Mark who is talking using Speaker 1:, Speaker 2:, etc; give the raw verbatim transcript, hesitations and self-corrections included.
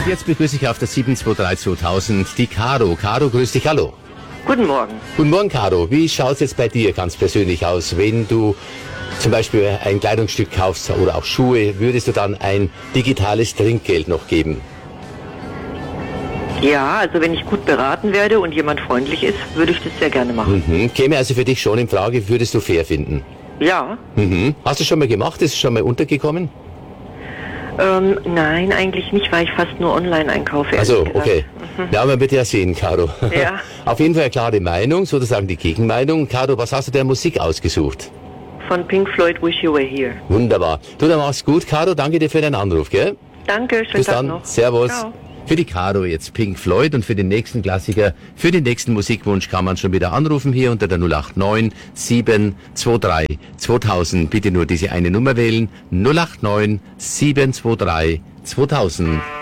Speaker 1: jetzt begrüße ich auf der sieben zwei drei zweitausend die Caro. Caro, grüß dich, hallo.
Speaker 2: Guten Morgen.
Speaker 1: Guten Morgen, Caro. Wie schaut es jetzt bei dir ganz persönlich aus, wenn du zum Beispiel ein Kleidungsstück kaufst oder auch Schuhe, würdest du dann ein digitales Trinkgeld noch geben?
Speaker 2: Ja, also wenn ich gut beraten werde und jemand freundlich ist, würde ich das sehr gerne machen.
Speaker 1: Mhm. Käme also für dich schon in Frage, würdest du fair finden?
Speaker 2: Ja.
Speaker 1: Mhm. Hast du schon mal gemacht? Ist es schon mal untergekommen?
Speaker 2: Ähm, nein, eigentlich nicht, weil ich fast nur online einkaufe.
Speaker 1: Also,
Speaker 2: gesagt.
Speaker 1: okay. Mhm. Ja, man wird ja sehen, Caro.
Speaker 2: Ja.
Speaker 1: Auf jeden Fall eine klare Meinung, sozusagen die Gegenmeinung. Caro, was hast du der Musik ausgesucht?
Speaker 2: Von Pink Floyd, Wish You Were Here.
Speaker 1: Wunderbar. Du, dann mach's gut, Caro. Danke dir für deinen Anruf, gell?
Speaker 2: Danke, schönen
Speaker 1: Bis
Speaker 2: Tag
Speaker 1: dann.
Speaker 2: noch.
Speaker 1: Servus.
Speaker 2: Ciao.
Speaker 1: Für die Caro jetzt Pink Floyd und für den nächsten Klassiker, für den nächsten Musikwunsch kann man schon wieder anrufen hier unter der null acht neun sieben zwei drei zweitausend. Bitte nur diese eine Nummer wählen. null acht neun sieben zwei drei zweitausend.